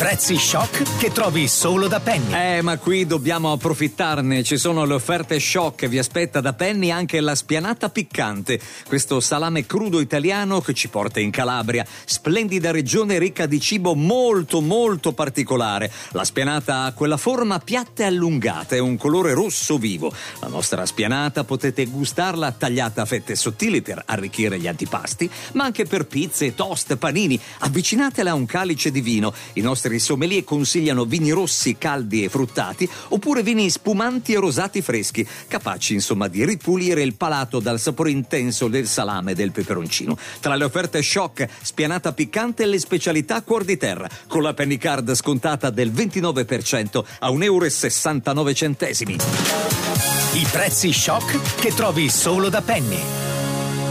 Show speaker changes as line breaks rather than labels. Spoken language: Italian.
prezzi shock che trovi solo da Penny.
Ma qui dobbiamo approfittarne. Ci sono le offerte shock. Vi aspetta da Penny anche la spianata piccante, questo salame crudo italiano che ci porta in Calabria, splendida regione ricca di cibo molto molto particolare. La spianata ha quella forma piatta e allungata e un colore rosso vivo. La nostra spianata potete gustarla tagliata a fette sottili per arricchire gli antipasti, ma anche per pizze, toast, panini. Avvicinatela a un calice di vino. I nostri sommelier consigliano vini rossi caldi e fruttati oppure vini spumanti e rosati freschi, capaci insomma di ripulire il palato dal sapore intenso del salame e del peperoncino. Tra le offerte shock, spianata piccante e le specialità cuor di terra, con la Penny Card scontata del 29% a €1,69.
I prezzi shock che trovi solo da Penny.